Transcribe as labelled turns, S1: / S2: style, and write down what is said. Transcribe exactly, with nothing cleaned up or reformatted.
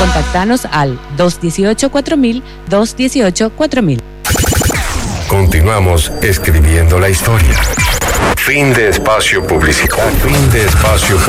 S1: Contactanos al dos uno ocho, cuatro mil, dos uno ocho, cuatro mil.
S2: Continuamos escribiendo la historia. Fin de espacio publicitario. Fin de espacio